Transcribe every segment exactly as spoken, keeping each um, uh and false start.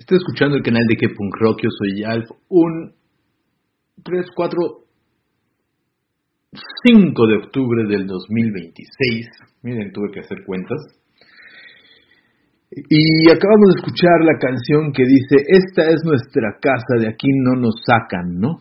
Estoy escuchando el canal de Que Punk Rock, yo soy Alf, un tres, cuatro, cinco de octubre del dos mil veintiséis. Miren, tuve que hacer cuentas. Y acabamos de escuchar la canción que dice, esta es nuestra casa, de aquí no nos sacan, ¿no?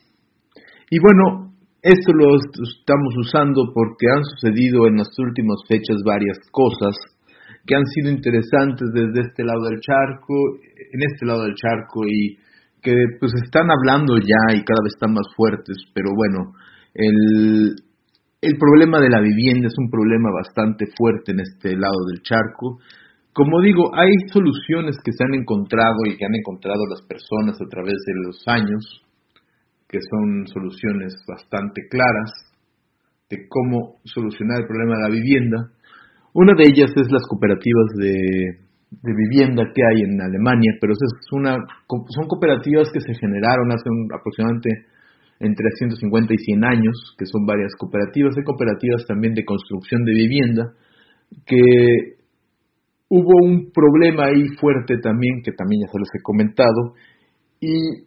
Y bueno, esto lo estamos usando porque han sucedido en las últimas fechas varias cosas que han sido interesantes desde este lado del charco, en este lado del charco, y que pues están hablando ya y cada vez están más fuertes, pero bueno, el, el problema de la vivienda es un problema bastante fuerte en este lado del charco. Como digo, hay soluciones que se han encontrado y que han encontrado las personas a través de los años, que son soluciones bastante claras de cómo solucionar el problema de la vivienda. Una de ellas es las cooperativas de, de vivienda que hay en Alemania, pero es una, son cooperativas que se generaron hace un, aproximadamente entre ciento cincuenta y cien años, que son varias cooperativas. Hay cooperativas también de construcción de vivienda, que hubo un problema ahí fuerte también, que también ya se los he comentado, y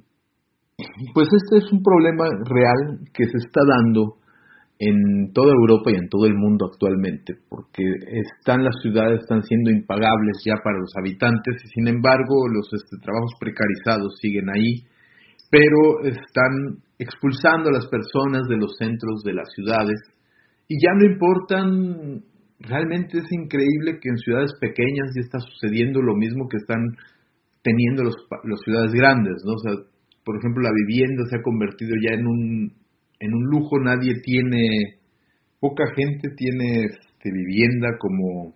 pues este es un problema real que se está dando en toda Europa y en todo el mundo actualmente, porque están las ciudades están siendo impagables ya para los habitantes y sin embargo los este, trabajos precarizados siguen ahí, pero están expulsando a las personas de los centros de las ciudades y ya no importan. Realmente es increíble que en ciudades pequeñas ya está sucediendo lo mismo que están teniendo los, las ciudades grandes, ¿no? O sea, por ejemplo, la vivienda se ha convertido ya en un en un lujo. Nadie tiene, poca gente tiene este, vivienda como,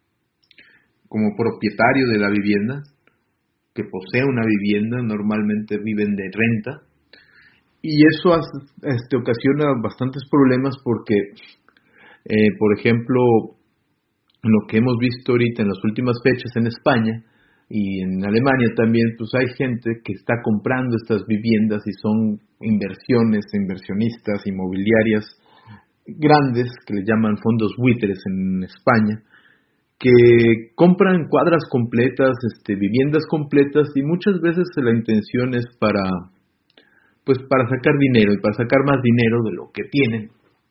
como propietario de la vivienda, que posee una vivienda, normalmente viven de renta, y eso hace, este, ocasiona bastantes problemas porque, eh, por ejemplo, lo que hemos visto ahorita en las últimas fechas en España, y en Alemania también, pues hay gente que está comprando estas viviendas y son inversiones, inversionistas inmobiliarias grandes, que le llaman fondos buitres en España, que compran cuadras completas, este, viviendas completas, y muchas veces la intención es para, pues para sacar dinero y para sacar más dinero de lo que tienen.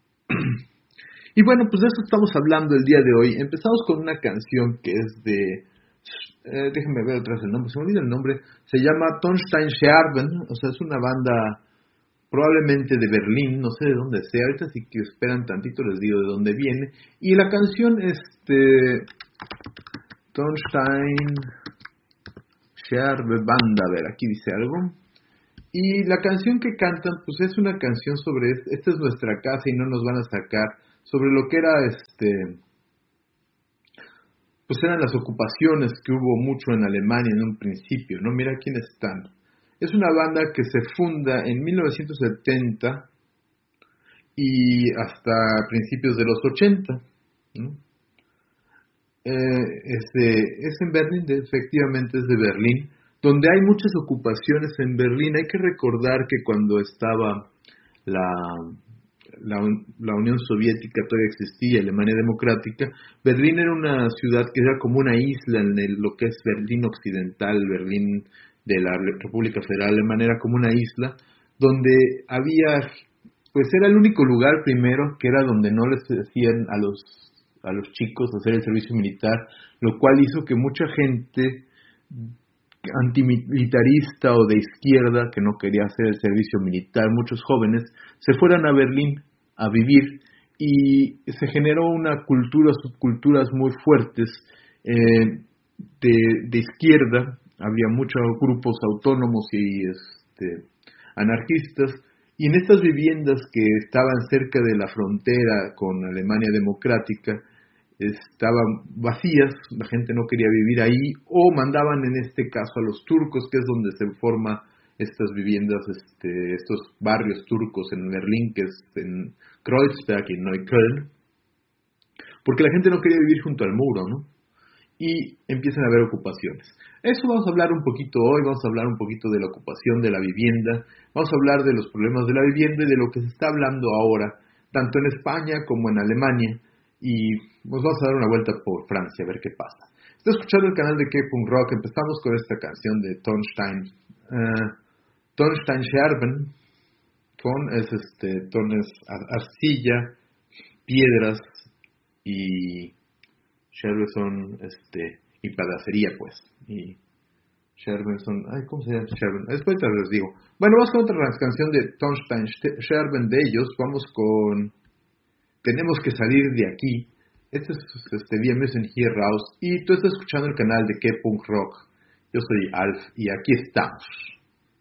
Y bueno, pues de eso estamos hablando el día de hoy. Empezamos con una canción que es de... Eh, déjenme ver atrás el nombre, se me olvida el nombre, se llama Tonstein Scherben, o sea, es una banda probablemente de Berlín, no sé de dónde sea, ahorita si que esperan tantito les digo de dónde viene, y la canción, este, Tonstein Scherben Banda, a ver, aquí dice algo, y la canción que cantan, pues es una canción sobre, esta es nuestra casa y no nos van a sacar, sobre lo que era, este... pues eran las ocupaciones que hubo mucho en Alemania en un principio, ¿no? Mira quiénes están. Es una banda que se funda en mil novecientos setenta y hasta principios de los ochenta, ¿no? Eh, es, de, es en Berlín, de, efectivamente es de Berlín, donde hay muchas ocupaciones en Berlín. Hay que recordar que cuando estaba la... La, la Unión Soviética todavía existía, Alemania Democrática, Berlín era una ciudad que era como una isla en el, lo que es Berlín Occidental, Berlín de la República Federal Alemana, era como una isla donde había, pues era el único lugar primero que era donde no les decían a los, a los chicos hacer el servicio militar, lo cual hizo que mucha gente antimilitarista o de izquierda que no quería hacer el servicio militar, muchos jóvenes se fueran a Berlín a vivir y se generó una cultura, subculturas muy fuertes eh, de, de izquierda. Había muchos grupos autónomos y este, anarquistas, y en estas viviendas que estaban cerca de la frontera con Alemania Democrática estaban vacías, la gente no quería vivir ahí, o mandaban en este caso a los turcos, que es donde se forman estas viviendas, este, estos barrios turcos en Berlín, que es en Kreuzberg y Neukölln, porque la gente no quería vivir junto al muro, ¿no? Y empiezan a haber ocupaciones. Eso vamos a hablar un poquito hoy, vamos a hablar un poquito de la ocupación de la vivienda, vamos a hablar de los problemas de la vivienda y de lo que se está hablando ahora, tanto en España como en Alemania, y nos vamos a dar una vuelta por Francia a ver qué pasa. Está escuchando el canal de K-Punk Rock. Empezamos con esta canción de Tonstein. Uh, Tonstein Scherben. Ton es este, ton es arcilla, piedras y Scherben son este, y pedacería, pues. Y Scherben son, ay, ¿cómo se llama Scherben? Después te les digo. Bueno, vamos con otra canción de Tonstein Scherben de ellos. Vamos con Tenemos que salir de aquí. Este es este, Wir müssen hier raus. Y tú estás escuchando el canal de K-Punk Rock. Yo soy Alf y aquí estamos.